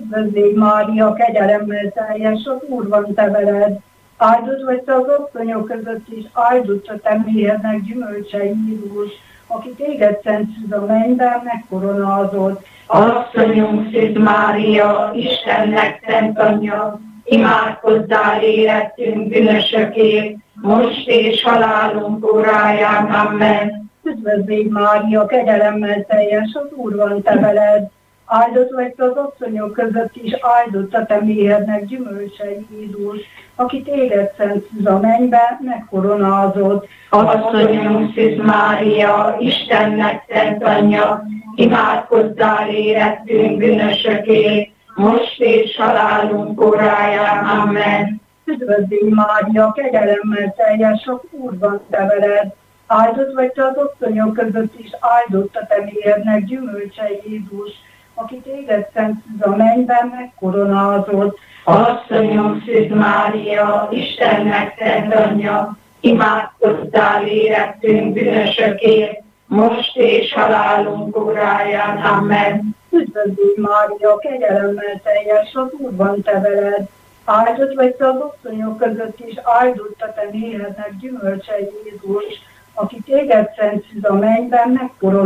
Üdvözlégy Mária, kegyelemmel teljes, az Úr van te veled. Áldott vagy te az asszonyok között is, áldott a te méhednek gyümölcse Jézus, aki téged szent szűz a mennyben, megkoronázott. Asszonyunk Szűz Mária, Istennek szent anyja, imádkozzál érettünk bűnösökért, most és halálunk óráján. Amen. Üdvözlégy Mária, kegyelemmel teljes, az Úr van te veled. Áldott vagy te az asszonyok között is, áldott a te méhednek gyümölcse Jézus, aki téged szent szűz a mennyben, megkoronázott. Asszonyunk Szűz Mária, Istennek szent anyja, imádkozzál érettünk bűnösökért, most és halálunk óráján. Amen. Üdvözlégy Mária, kegyelemmel teljes, az Úr van te veled. Áldott vagy te az asszonyok között is, áldott a te méhednek gyümölcse Jézus, aki téged szent szűz a mennyben, megkoronázott. Asszonyunk Szűz Mária, Istennek szent anyja, imádkozzál érettünk bűnösökért, most és halálunk óráján. Amen. Üdvözlégy Mária, kegyelemmel teljes, az Úr van te veled. Áldott vagy te az asszonyok között is, áldott a te méhednek gyümölcse Jézus, aki téged szent szűz a mennyben, megkoronázott.